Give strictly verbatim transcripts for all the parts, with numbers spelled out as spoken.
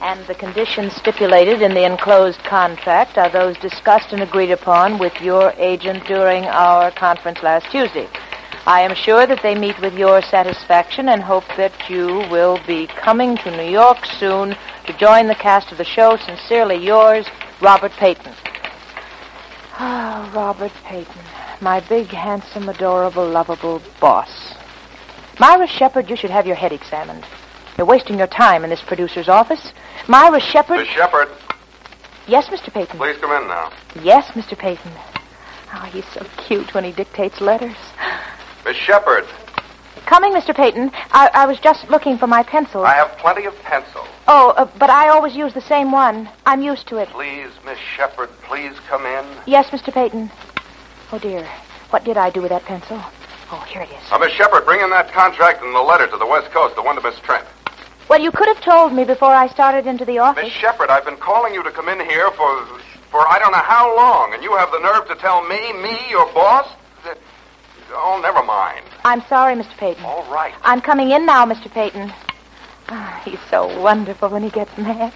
And the conditions stipulated in the enclosed contract are those discussed and agreed upon with your agent during our conference last Tuesday. I am sure that they meet with your satisfaction and hope that you will be coming to New York soon to join the cast of the show. Sincerely yours, Robert Peyton. Ah, oh, Robert Peyton, my big, handsome, adorable, lovable boss. Myra Shepard, you should have your head examined. You're wasting your time in this producer's office. Myra Shepard... Miss Shepard. Yes, Mister Peyton. Please come in now. Yes, Mister Peyton. Oh, he's so cute when he dictates letters. Miss Shepard. Coming, Mister Peyton. I, I was just looking for my pencil. I have plenty of pencils. Oh, uh, but I always use the same one. I'm used to it. Please, Miss Shepard, please come in. Yes, Mister Peyton. Oh, dear. What did I do with that pencil? Oh, here it is. Now, Miss Shepard, bring in that contract and the letter to the West Coast, the one to Miss Trent. Well, you could have told me before I started into the office. Miss Shepard, I've been calling you to come in here for, for I don't know how long, and you have the nerve to tell me, me, your boss? That, oh, never mind. I'm sorry, Mister Peyton. All right. I'm coming in now, Mister Peyton. Oh, he's so wonderful when he gets mad.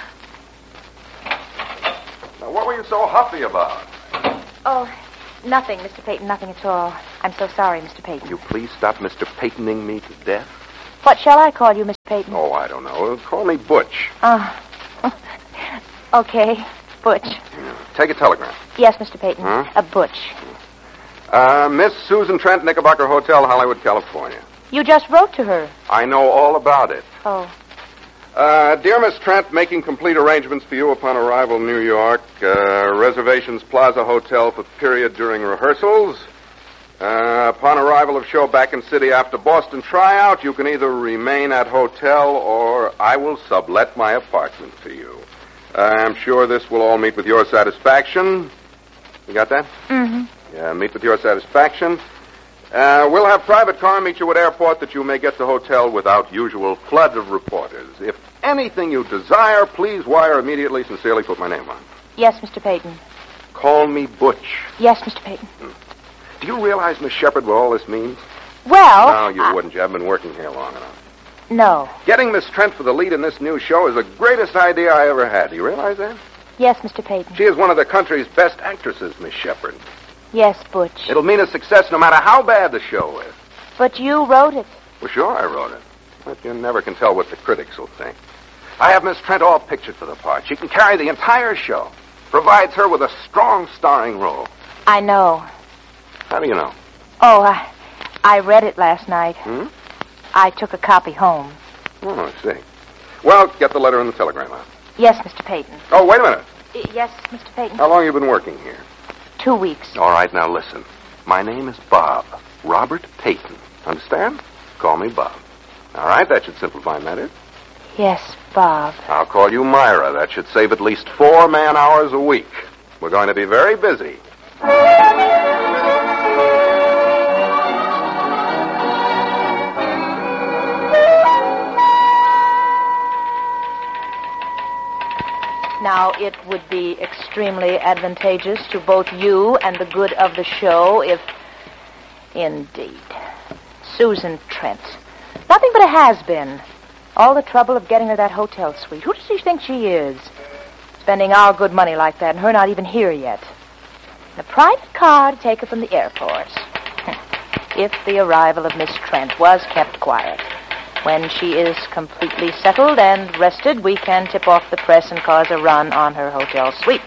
Now, what were you so huffy about? Oh, nothing, Mister Peyton, nothing at all. I'm so sorry, Mister Peyton. Will you please stop Mister Peytoning me to death? What shall I call you, Mister Peyton? Oh, I don't know. Call me Butch. Oh. Okay, Butch. Take a telegram. Yes, Mister Peyton. Huh? A Butch. Uh, Miss Susan Trent, Knickerbocker Hotel, Hollywood, California. You just wrote to her. I know all about it. Oh. Uh, dear Miss Trent, making complete arrangements for you upon arrival in New York. Uh, reservations Plaza Hotel for the period during rehearsals. Uh, upon arrival of show back in city after Boston tryout, you can either remain at hotel or I will sublet my apartment for you. Uh, I'm sure this will all meet with your satisfaction. You got that? Mm-hmm. Yeah, meet with your satisfaction. Uh, we'll have private car meet you at airport that you may get to hotel without usual flood of reporters. If anything you desire, please wire immediately. Sincerely, put my name on. Yes, Mister Peyton. Call me Butch. Yes, Mister Peyton. Hmm. Do you realize, Miss Shepard, what all this means? Well... No, you I... wouldn't. You haven't been working here long enough. No. Getting Miss Trent for the lead in this new show is the greatest idea I ever had. Do you realize that? Yes, Mister Peyton. She is one of the country's best actresses, Miss Shepard. Yes, Butch. It'll mean a success no matter how bad the show is. But you wrote it. Well, sure I wrote it. But you never can tell what the critics will think. I have Miss Trent all pictured for the part. She can carry the entire show. Provides her with a strong starring role. I know. How do you know? Oh, I, I read it last night. Hmm? I took a copy home. Oh, I see. Well, get the letter and the telegram out. Yes, Mister Peyton. Oh, wait a minute. Y- yes, Mister Peyton. How long have you been working here? Two weeks. All right, now listen. My name is Bob. Robert Peyton. Understand? Call me Bob. All right, that should simplify matters. Yes, Bob. I'll call you Myra. That should save at least four man-hours a week. We're going to be very busy. Now, it would be extremely advantageous to both you and the good of the show if... Indeed. Susan Trent. Nothing but a has-been. All the trouble of getting her that hotel suite. Who does she think she is? Spending our good money like that and her not even here yet. A private car to take her from the airport. If the arrival of Miss Trent was kept quiet. When she is completely settled and rested, we can tip off the press and cause a run on her hotel suite.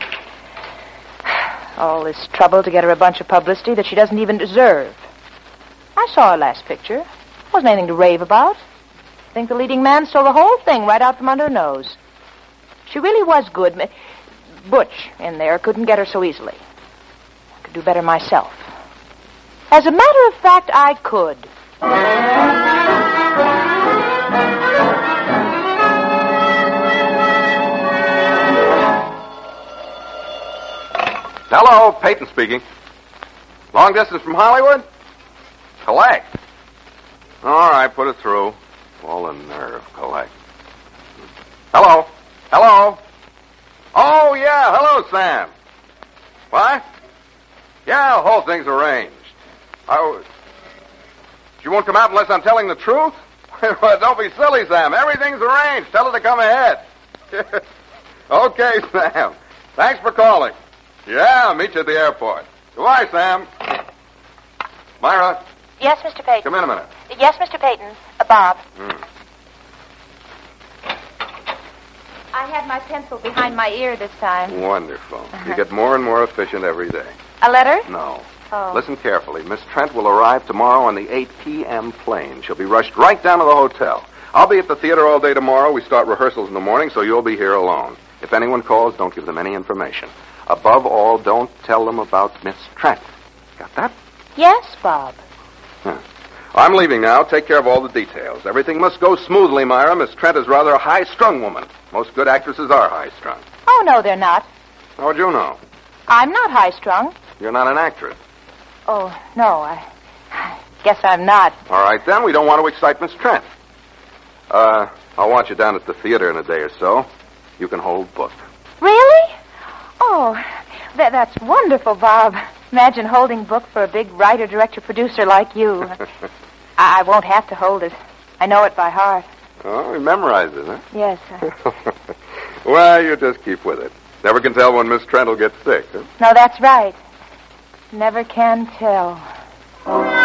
All this trouble to get her a bunch of publicity that she doesn't even deserve. I saw her last picture. Wasn't anything to rave about. I think the leading man stole the whole thing right out from under her nose. She really was good. Butch in there couldn't get her so easily. I could do better myself. As a matter of fact, I could. Hello, Peyton speaking. Long distance from Hollywood? Collect. All right, put it through. All the nerve, collect. Hello? Hello? Oh, yeah, hello, Sam. What? Yeah, the whole thing's arranged. I... She won't come out unless I'm telling the truth? Don't be silly, Sam. Everything's arranged. Tell her to come ahead. Okay, Sam. Thanks for calling. Yeah, I'll meet you at the airport. Goodbye, Sam. Myra, Yes, Mister Peyton. come in a minute. Yes, Mister Peyton. Uh, Bob. Hmm. I had my pencil behind my ear this time. Wonderful. Uh-huh. You get more and more efficient every day. A letter? No. Oh. Listen carefully. Miss Trent will arrive tomorrow on the eight p.m. plane. She'll be rushed right down to the hotel. I'll be at the theater all day tomorrow. We start rehearsals in the morning, so you'll be here alone. If anyone calls, don't give them any information. Above all, don't tell them about Miss Trent. Got that? Yes, Bob. Huh. I'm leaving now. Take care of all the details. Everything must go smoothly, Myra. Miss Trent is rather a high-strung woman. Most good actresses are high-strung. Oh, no, they're not. How'd you know? I'm not high-strung. You're not an actress. Oh, no, I I guess I'm not. All right, then. We don't want to excite Miss Trent. Uh, I'll want you down at the theater in a day or so. You can hold book. Really? Oh, that, that's wonderful, Bob. Imagine holding book for a big writer, director, producer like you. I, I won't have to hold it. I know it by heart. Oh, you memorized it, huh? Yes. Uh, Well, you just keep with it. Never can tell when Miss Trent will get sick, huh? no, that's right. Never can tell.